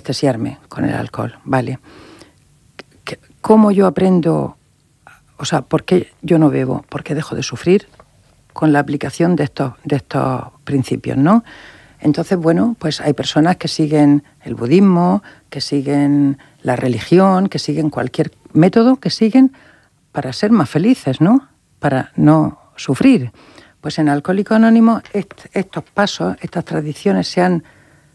anestesiarme con el alcohol, ¿vale? ¿Cómo yo aprendo? O sea, ¿por qué yo no bebo? ¿Por qué dejo de sufrir? Con la aplicación de estos principios, ¿no? Entonces, bueno, pues hay personas que siguen el budismo, que siguen la religión, que siguen cualquier método que siguen para ser más felices, ¿no? Para no sufrir. Pues en Alcohólicos Anónimos estos pasos, estas tradiciones se han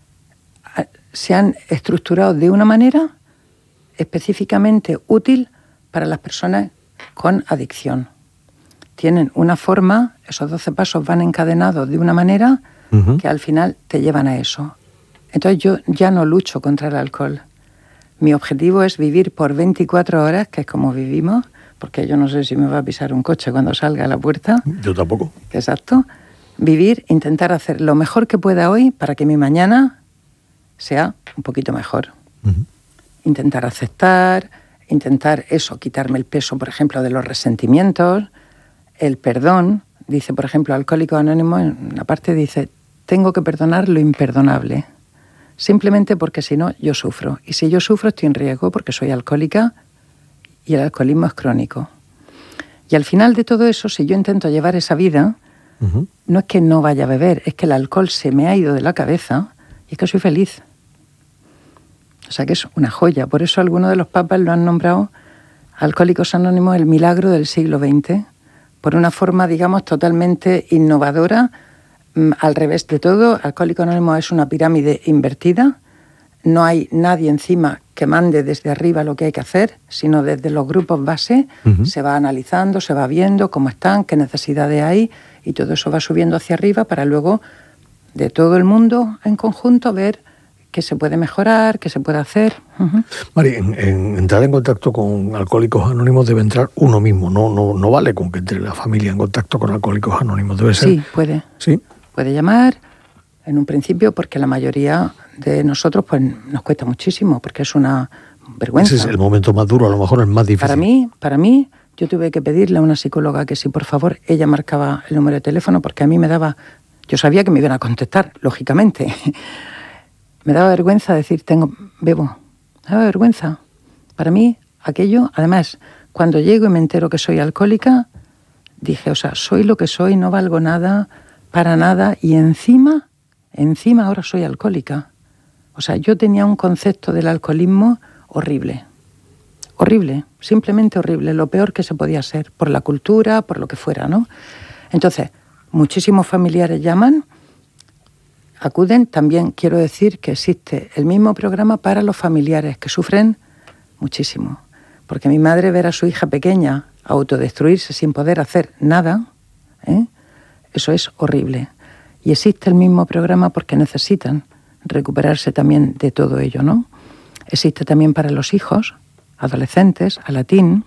estructurado de una manera específicamente útil para las personas con adicción. Tienen una forma, esos 12 pasos van encadenados de una manera que al final te llevan a eso. Entonces yo ya no lucho contra el alcohol. Mi objetivo es vivir por 24 horas, que es como vivimos, porque yo no sé si me va a pisar un coche cuando salga a la puerta. Yo tampoco. Exacto. Vivir, intentar hacer lo mejor que pueda hoy para que mi mañana sea un poquito mejor. Intentar aceptar, intentar eso, quitarme el peso, por ejemplo, de los resentimientos, el perdón. Dice, por ejemplo, Alcohólicos Anónimos, en una parte dice, tengo que perdonar lo imperdonable, simplemente porque si no, yo sufro. Y si yo sufro, estoy en riesgo porque soy alcohólica y el alcoholismo es crónico. Y al final de todo eso, si yo intento llevar esa vida, no es que no vaya a beber, es que el alcohol se me ha ido de la cabeza y es que soy feliz. O sea que es una joya. Por eso algunos de los papas lo han nombrado Alcohólicos Anónimos el milagro del siglo XX, por una forma, digamos, totalmente innovadora, al revés de todo. Alcohólicos Anónimos es una pirámide invertida. No hay nadie encima que mande desde arriba lo que hay que hacer, sino desde los grupos base se va analizando, se va viendo cómo están, qué necesidades hay, y todo eso va subiendo hacia arriba para luego, de todo el mundo en conjunto, ver qué se puede mejorar, qué se puede hacer. Mari, en entrar en contacto con Alcohólicos Anónimos debe entrar uno mismo, no vale con que entre la familia en contacto con Alcohólicos Anónimos, debe ser... Sí, puede. ¿Sí? Puede llamar en un principio, porque la mayoría de nosotros pues nos cuesta muchísimo, porque es una vergüenza. Ese es el momento más duro, a lo mejor el más difícil. Para mí, yo tuve que pedirle a una psicóloga que si por favor ella marcaba el número de teléfono, porque a mí me daba... Yo sabía que me iban a contestar, lógicamente. Me daba vergüenza decir, bebo. Me daba vergüenza. Para mí, aquello, además, cuando llego y me entero que soy alcohólica, dije, o sea, soy lo que soy, no valgo nada, para nada, y encima ahora soy alcohólica. O sea, yo tenía un concepto del alcoholismo horrible. Horrible, simplemente horrible, lo peor que se podía ser, por la cultura, por lo que fuera, ¿no? Entonces, muchísimos familiares llaman, acuden. También quiero decir que existe el mismo programa para los familiares que sufren muchísimo. Porque mi madre ver a su hija pequeña autodestruirse sin poder hacer nada, eso es horrible. Y existe el mismo programa porque necesitan recuperarse también de todo ello, ¿no? Existe también para los hijos, adolescentes, a latín.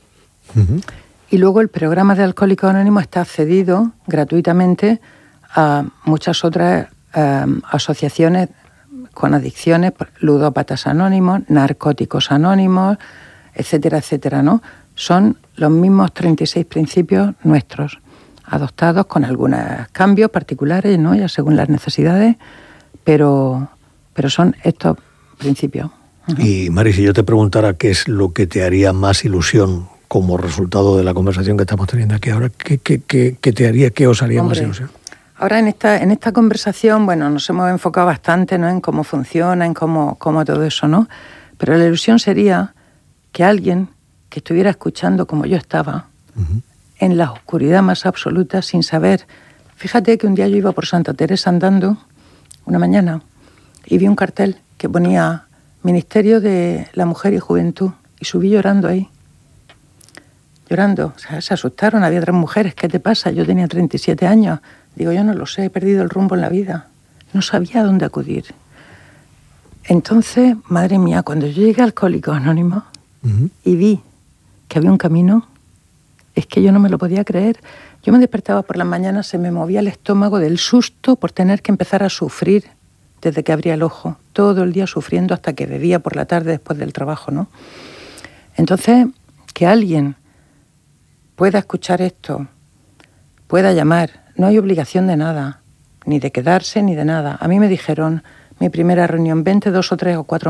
Y luego el programa de Alcohólicos Anónimos está cedido gratuitamente a muchas otras asociaciones con adicciones, ludópatas anónimos, narcóticos anónimos, etcétera, etcétera, ¿no? Son los mismos 36 principios nuestros, adoptados con algunos cambios particulares, ¿no? Ya según las necesidades, pero son estos principios. Y Mari, si yo te preguntara qué es lo que te haría más ilusión como resultado de la conversación que estamos teniendo aquí ahora, ¿qué os haría más ilusión? Ahora en esta conversación, bueno, nos hemos enfocado bastante, ¿no?, en cómo funciona, en cómo todo eso, ¿no? Pero la ilusión sería que alguien que estuviera escuchando como yo estaba, en la oscuridad más absoluta, sin saber. Fíjate que un día yo iba por Santa Teresa andando, una mañana, y vi un cartel que ponía Ministerio de la Mujer y Juventud, y subí llorando ahí. Llorando, o sea, se asustaron, había 3 mujeres, ¿qué te pasa? Yo tenía 37 años. Digo, yo no lo sé, he perdido el rumbo en la vida. No sabía a dónde acudir. Entonces, madre mía, cuando yo llegué a Alcohólicos Anónimos y vi que había un camino, es que yo no me lo podía creer. Yo me despertaba por las mañanas, se me movía el estómago del susto por tener que empezar a sufrir desde que abría el ojo. Todo el día sufriendo hasta que bebía por la tarde después del trabajo, ¿no? Entonces, que alguien pueda escuchar esto, pueda llamar, no hay obligación de nada, ni de quedarse, ni de nada. A mí me dijeron, mi primera reunión, 20, 2 o 3 o 4